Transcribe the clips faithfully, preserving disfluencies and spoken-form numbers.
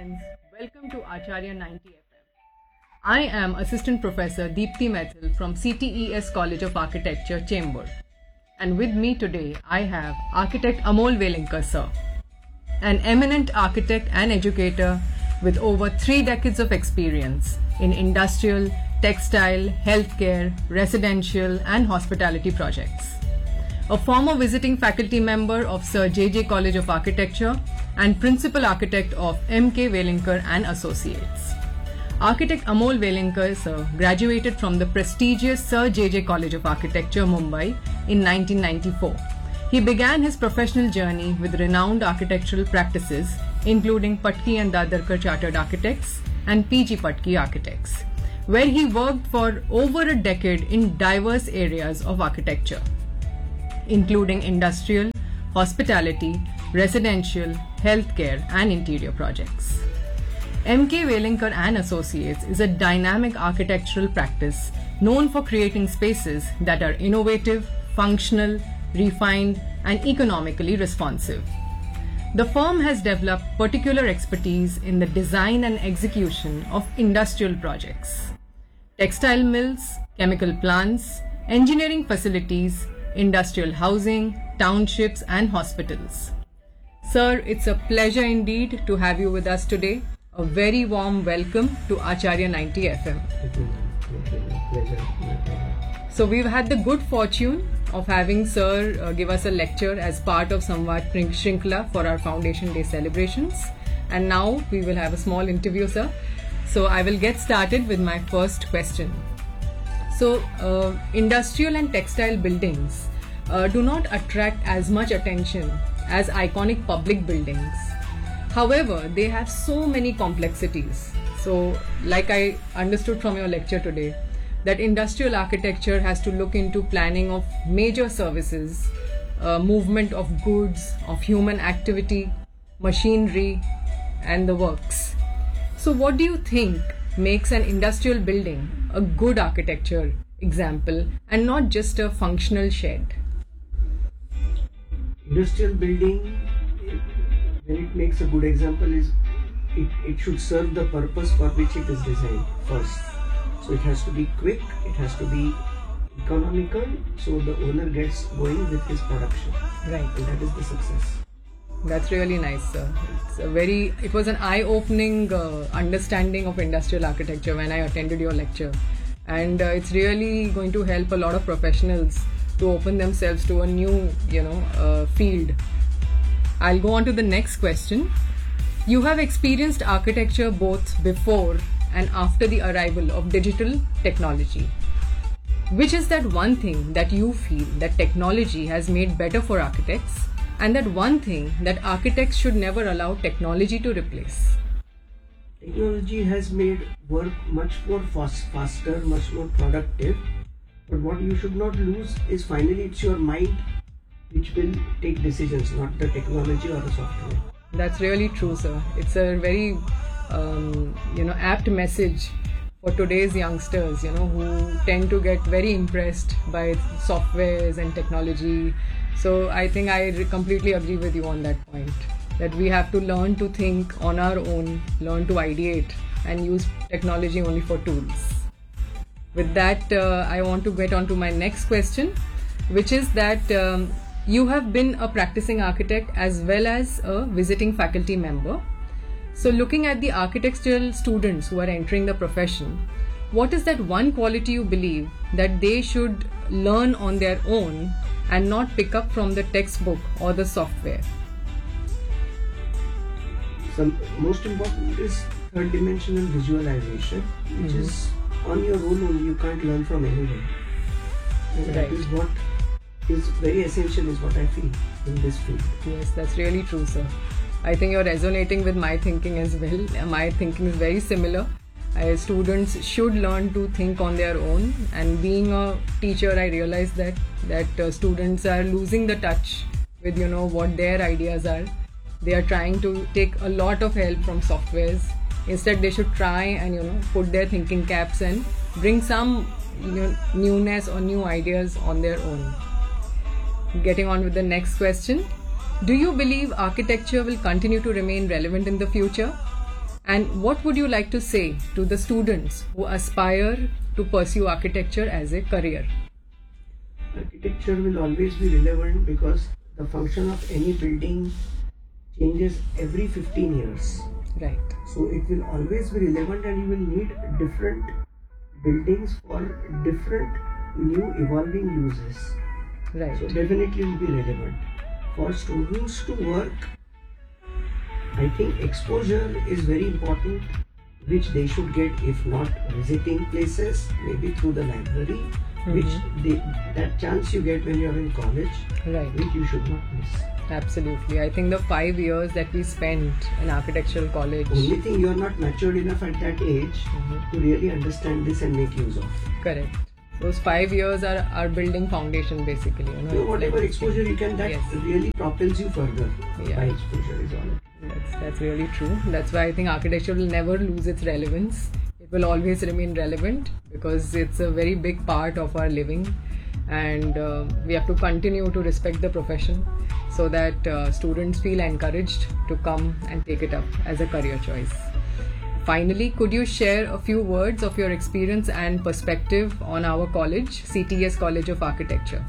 friends, welcome to Acharya ninety F M. I am Assistant Professor Deepthi Mehtil from C T E S College of Architecture, Chembur. And with me today, I have Architect Amol Velinkar sir, an eminent architect and educator with over three decades of experience in industrial, textile, healthcare, residential and hospitality projects. A former visiting faculty member of Sir J J College of Architecture and Principal Architect of M K Velinkar and Associates. Architect Amol Velinkar sir graduated from the prestigious Sir J J College of Architecture, Mumbai in nineteen ninety-four. He began his professional journey with renowned architectural practices including Patki and Dadarkar Chartered Architects and P G Patki Architects, where he worked for over a decade in diverse areas of architecture, including industrial, hospitality, residential, healthcare and interior projects. M K Velinkar and Associates is a dynamic architectural practice known for creating spaces that are innovative, functional, refined and economically responsive. The firm has developed particular expertise in the design and execution of industrial projects, textile mills, chemical plants, engineering facilities, industrial housing, townships and hospitals. Sir, it's a pleasure indeed to have you with us today. A very warm welcome to Acharya ninety F M. Pleasure. So we've had the good fortune of having Sir uh, give us a lecture as part of Samvad Shrinkla for our Foundation Day celebrations. And now we will have a small interview, sir. So I will get started with my first question. So uh, industrial and textile buildings uh, do not attract as much attention as iconic public buildings. However, they have so many complexities. So like I understood from your lecture today, that industrial architecture has to look into planning of major services, uh, movement of goods, of human activity, machinery and the works. So what do you think makes an industrial building a good architecture example and not just a functional shed? Industrial building, when it makes a good example, is it, it should serve the purpose for which it is designed first. So it has to be quick, it has to be economical, so the owner gets going with his production. Right. And that is the success. That's really nice, sir. It's a very, it was an eye-opening uh, understanding of industrial architecture when I attended your lecture. And uh, it's really going to help a lot of professionals to open themselves to a new, you know, uh, field. I'll go on to the next question. You have experienced architecture both before and after the arrival of digital technology. Which is that one thing that you feel that technology has made better for architects, and that one thing that architects should never allow technology to replace? Technology has made work much more fast, faster, much more productive. But what you should not lose is finally it's your mind which will take decisions, not the technology or the software. That's really true, sir. It's a very um, you know, apt message for today's youngsters, you know, who tend to get very impressed by softwares and technology. So I think I completely agree with you on that point, that we have to learn to think on our own, learn to ideate and use technology only for tools. With that, uh, I want to get on to my next question, which is that um, you have been a practicing architect as well as a visiting faculty member. So looking at the architectural students who are entering the profession, what is that one quality you believe that they should learn on their own and not pick up from the textbook or the software? Some most important is third dimensional visualization, which mm-hmm. is on your own only, you can't learn from anywhere. And right. That is what is very essential, is what I feel in this field. Yes, that's really true, sir. I think you're resonating with my thinking as well. My thinking is very similar. Uh, students should learn to think on their own, and being a teacher, I realize that that uh, students are losing the touch with, you know, what their ideas are. They are trying to take a lot of help from softwares. Instead, they should try and, you know, put their thinking caps and bring some, you know, newness or new ideas on their own. Getting on with the next question. Do you believe architecture will continue to remain relevant in the future? And what would you like to say to the students who aspire to pursue architecture as a career? Architecture will always be relevant because the function of any building changes every fifteen years. Right. So it will always be relevant, and you will need different buildings for different new evolving uses. Right. So definitely will be relevant. For students to work, I think exposure is very important, which they should get, if not visiting places, maybe through the library, mm-hmm. which they, that chance you get when you are in college, right. which you should not miss. Absolutely. I think the five years that we spent in architectural college. Only thing, you are not matured enough at that age mm-hmm. to really understand this and make use of. Correct. Those five years are, are building foundation basically. You know, so whatever like exposure you can, that yes. really propels you further. Yeah. By exposure is all. That's, that's really true. That's why I think architecture will never lose its relevance. It will always remain relevant because it's a very big part of our living, and uh, we have to continue to respect the profession so that uh, students feel encouraged to come and take it up as a career choice. Finally, could you share a few words of your experience and perspective on our college, C T E S College of Architecture?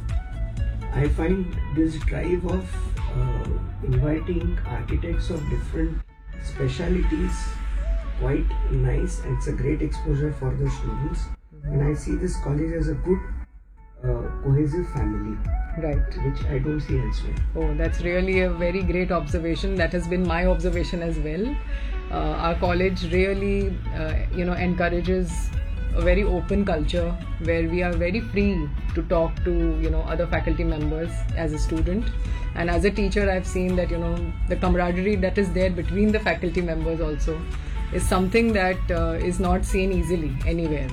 I find this drive of uh, inviting architects of different specialities quite nice, and it's a great exposure for the students. Mm-hmm. And I see this college as a good uh, cohesive family. Right. Which I don't see elsewhere. Oh, that's really a very great observation. That has been my observation as well. Uh, our college really, uh, you know, encourages a very open culture where we are very free to talk to, you know, other faculty members as a student. And as a teacher, I've seen that, you know, the camaraderie that is there between the faculty members also is something that uh, is not seen easily anywhere.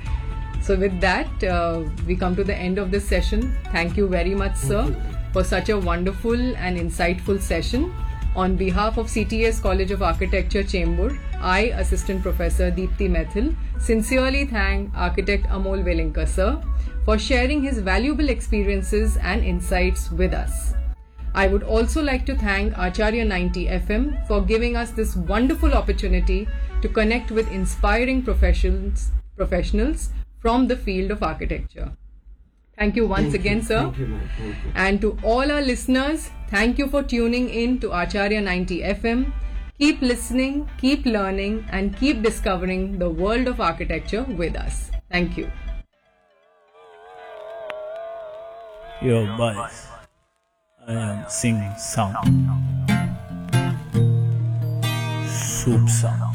So with that, uh, we come to the end of this session. Thank you very much, sir, for such a wonderful and insightful session. On behalf of C T E S College of Architecture, Chembur, I, Assistant Professor Deepti Methil, sincerely thank Architect Amol Velinkar, sir, for sharing his valuable experiences and insights with us. I would also like to thank Acharya ninety F M for giving us this wonderful opportunity to connect with inspiring professionals, professionals from the field of architecture. Thank you once thank again, you. sir. Thank you, ma'am. Thank you. And to all our listeners, thank you for tuning in to Acharya ninety F M. Keep listening, keep learning, and keep discovering the world of architecture with us. Thank you. Your voice. I am singing sound. Soup sound.